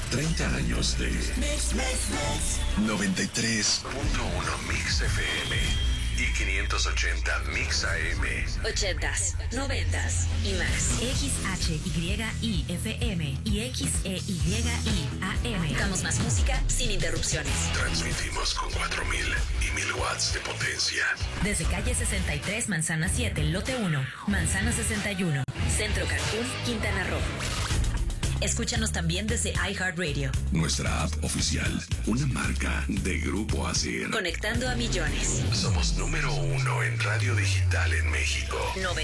30 años de 93.1 Mix FM y 580 Mix AM. 80s, 90s y más. XHYI FM y XEYI AM. Damos más música sin interrupciones. Transmitimos con 4,000 y 1,000 watts de potencia. Desde calle 63, Manzana 7, lote 1, Manzana 61. Centro Cancún, Quintana Roo. Escúchanos también desde iHeartRadio. Nuestra app oficial, una marca de Grupo ASIR. Conectando a millones. Somos número 1 en radio digital en México.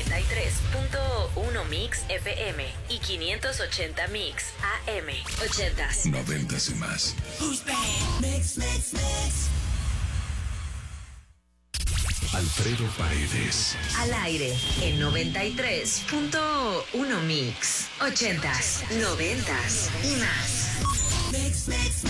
93.1 Mix FM y 580 Mix AM. 80s. 90s y más. Mix. Alfredo Paredes. Al aire en 93.1 Mix. 80s, 90s y más. Mix.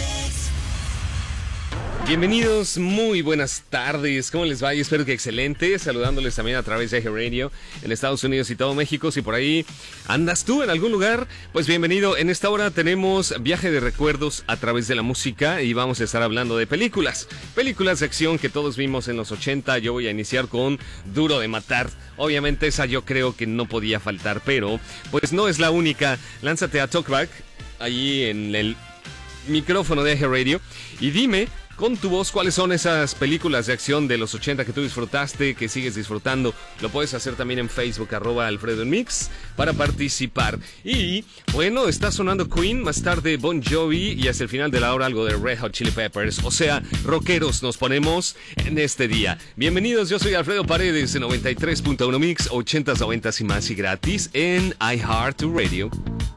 Bienvenidos, muy buenas tardes, ¿cómo les va? Y espero que excelente, saludándoles también a través de Eje Radio en Estados Unidos y todo México. Si por ahí andas tú en algún lugar, pues bienvenido. En esta hora tenemos viaje de recuerdos a través de la música y vamos a estar hablando de películas de acción que todos vimos en los 80. Yo voy a iniciar con Duro de Matar. Obviamente esa yo creo que no podía faltar, pero pues no es la única. Lánzate a Talkback, allí en el micrófono de Eje Radio, y dime con tu voz cuáles son esas películas de acción de los 80 que tú disfrutaste, que sigues disfrutando. Lo puedes hacer también en Facebook, @AlfredoMix, para participar. Y bueno, está sonando Queen, más tarde Bon Jovi y hacia el final de la hora algo de Red Hot Chili Peppers. O sea, rockeros nos ponemos en este día. Bienvenidos, yo soy Alfredo Paredes de 93.1 Mix, 80s, 90s y más, y gratis en iHeartRadio.